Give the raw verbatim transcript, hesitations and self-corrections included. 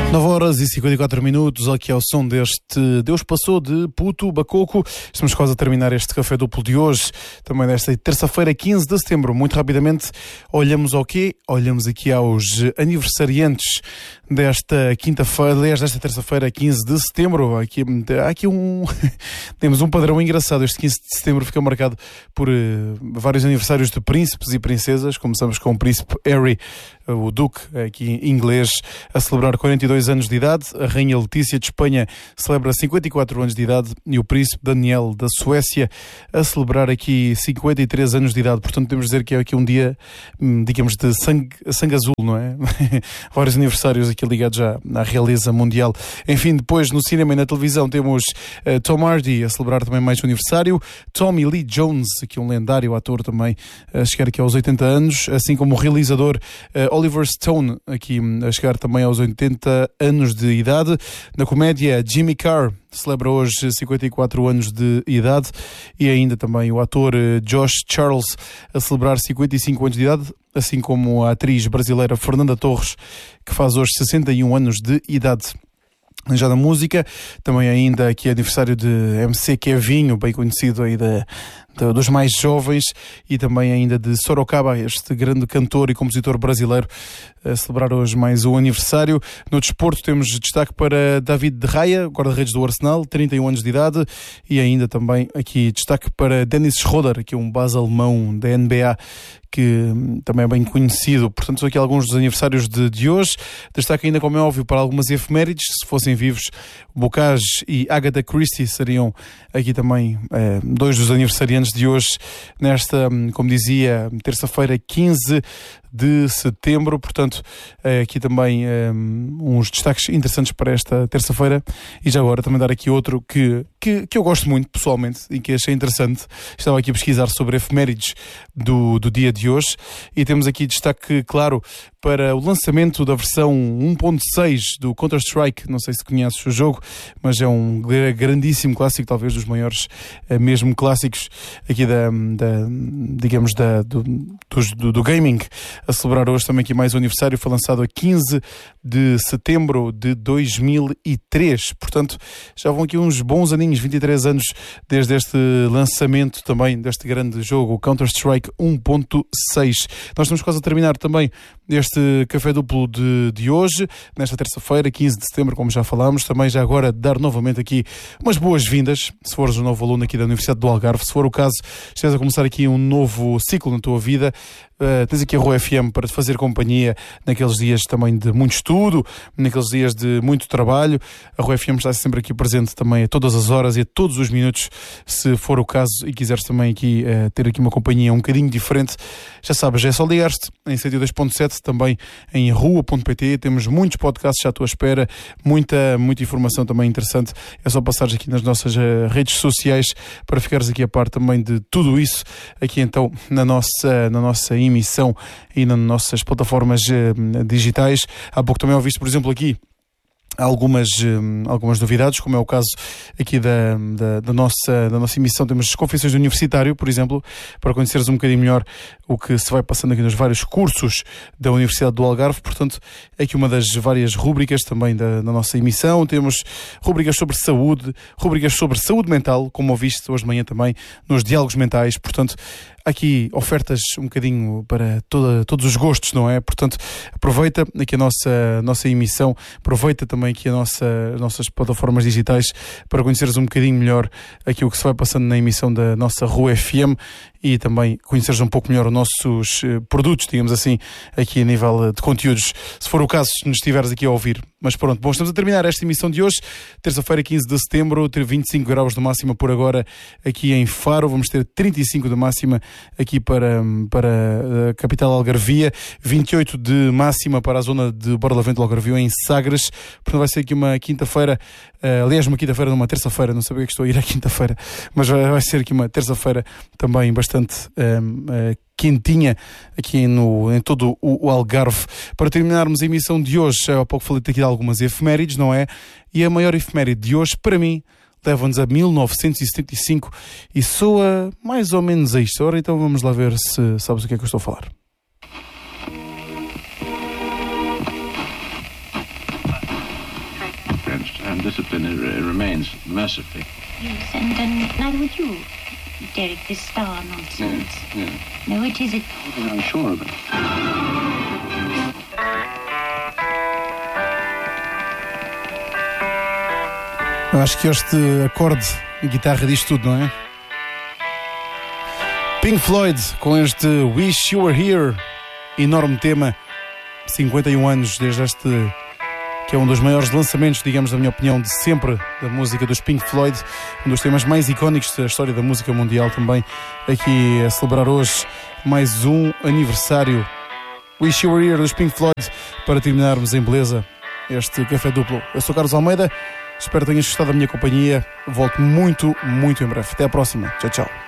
nove horas e cinquenta e quatro minutos, aqui ao som deste Deus Passou de Puto Bacoco. Estamos quase a terminar este café duplo de hoje, também desta terça-feira, quinze de setembro. Muito rapidamente, olhamos ao quê? Olhamos aqui aos aniversariantes desta quinta-feira, aliás, desta terça-feira, quinze de setembro. Aqui, há aqui um... temos um padrão engraçado. Este quinze de setembro fica marcado por uh, vários aniversários de príncipes e princesas. Começamos com o príncipe Harry, o duque aqui inglês, a celebrar quarenta e dois anos de idade. A rainha Letícia de Espanha celebra cinquenta e quatro anos de idade e o príncipe Daniel da Suécia a celebrar aqui cinquenta e três anos de idade. Portanto, temos de dizer que é aqui um dia, digamos, de sangue, sangue azul, não é? Vários aniversários aqui ligados já à realeza mundial. Enfim, depois no cinema e na televisão temos uh, Tom Hardy a celebrar também mais um aniversário. Tommy Lee Jones, aqui um lendário ator também, a chegar aqui aos oitenta anos, assim como o realizador uh, Oliver Stone, aqui a chegar também aos oitenta anos de idade. Na comédia, Jimmy Carr celebra hoje cinquenta e quatro anos de idade, e ainda também o ator Josh Charles a celebrar cinquenta e cinco anos de idade, assim como a atriz brasileira Fernanda Torres, que faz hoje sessenta e um anos de idade. Já da música, também ainda aqui é aniversário de M C Kevinho, bem conhecido aí da, da, dos mais jovens, e também ainda de Sorocaba, este grande cantor e compositor brasileiro, a celebrar hoje mais um aniversário. No desporto temos destaque para David de Raya, guarda-redes do Arsenal, trinta e um anos de idade, e ainda também aqui destaque para Dennis Schroeder, que é um base alemão da N B A, que também é bem conhecido. Portanto, são aqui alguns dos aniversários de, de hoje. Destaque ainda, como é óbvio, para algumas efemérides. Se fossem vivos, Bocage e Agatha Christie seriam aqui também eh, dois dos aniversariantes de hoje, nesta, como dizia, terça-feira, quinze de setembro. Portanto, eh, aqui também eh, uns destaques interessantes para esta terça-feira. E já agora também dar aqui outro que, que, que eu gosto muito pessoalmente e que achei interessante. Estava aqui a pesquisar sobre efemérides do, do dia de hoje, e temos aqui destaque, claro, para o lançamento da versão um ponto seis do Counter-Strike. Não sei se conheces o jogo, mas é um grandíssimo clássico, talvez dos maiores mesmo clássicos aqui da, da digamos, da, do, do, do gaming. A celebrar hoje também aqui mais um aniversário. Foi lançado a quinze de setembro de dois mil e três. Portanto, já vão aqui uns bons aninhos, vinte e três anos desde este lançamento também deste grande jogo, o Counter-Strike um ponto seis. Nós estamos quase a terminar também este café duplo de, de hoje, nesta terça-feira, quinze de setembro, como já falámos. Também já agora dar novamente aqui umas boas-vindas, se fores um novo aluno aqui da Universidade do Algarve. Se for o caso, estás a começar aqui um novo ciclo na tua vida, Uh, tens aqui a Rua F M para te fazer companhia naqueles dias também de muito estudo, naqueles dias de muito trabalho. A Rua F M está sempre aqui presente também a todas as horas e a todos os minutos, se for o caso e quiseres também aqui uh, ter aqui uma companhia um bocadinho diferente. Já sabes, é só ligar-te em cento e dois ponto sete, também em rua ponto pt. Temos muitos podcasts já à tua espera, muita, muita informação também interessante. É só passares aqui nas nossas uh, redes sociais para ficares aqui a par também de tudo isso, aqui então na nossa, na nossa emissão e nas nossas plataformas uh, digitais. Há pouco também ouviste, por exemplo, aqui algumas, uh, algumas novidades, como é o caso aqui da, da, da, nossa, da nossa emissão. Temos as confissões do universitário, por exemplo, para conheceres um bocadinho melhor o que se vai passando aqui nos vários cursos da Universidade do Algarve. Portanto, é aqui uma das várias rúbricas também da, da nossa emissão. Temos rúbricas sobre saúde, rúbricas sobre saúde mental, como ouviste hoje de manhã também nos diálogos mentais. Portanto, aqui ofertas um bocadinho para toda, todos os gostos, não é? Portanto, aproveita aqui a nossa, nossa emissão, aproveita também aqui a nossa, as nossas plataformas digitais para conheceres um bocadinho melhor aquilo que se vai passando na emissão da nossa Rua F M, e também conheceres um pouco melhor os nossos produtos, digamos assim, aqui a nível de conteúdos, se for o caso, se nos estiveres aqui a ouvir. Mas pronto, bom, estamos a terminar esta emissão de hoje, terça-feira, quinze de setembro, ter vinte e cinco graus de máxima por agora aqui em Faro, vamos ter trinta e cinco de máxima aqui para, para a capital Algarvia, vinte e oito de máxima para a zona de Barlavento do Algarvio, em Sagres. Portanto, vai ser aqui uma quinta-feira, uh, aliás, uma quinta-feira, não uma terça-feira, não sabia que estou a ir à quinta-feira, mas vai, vai ser aqui uma terça-feira também bastante um, uh, quentinha aqui no, em todo o, o Algarve. Para terminarmos a emissão de hoje, há pouco falei aqui de algumas efemérides, não é? E a maior efeméride de hoje, para mim, leva-nos a mil novecentos e setenta e cinco e soa mais ou menos a isto. Ora, então vamos lá ver se sabes o que é que eu estou a falar. and discipline it remains, mercifully. Yes, and, and neither would you, Derek, this star nonsense. Yes, yes. No, it isn't. I'm sure of it. Eu acho que este acorde de guitarra diz tudo, não é? Pink Floyd com este Wish You Were Here, enorme tema, cinquenta e um anos desde este, que é um dos maiores lançamentos, digamos, na minha opinião, de sempre, da música dos Pink Floyd, um dos temas mais icónicos da história da música mundial também, aqui a celebrar hoje mais um aniversário. Wish You Were Here dos Pink Floyd, para terminarmos em beleza este Café Duplo. Eu sou Carlos Almeida, espero que tenhas gostado da minha companhia, volto muito, muito em breve. Até à próxima, tchau, tchau.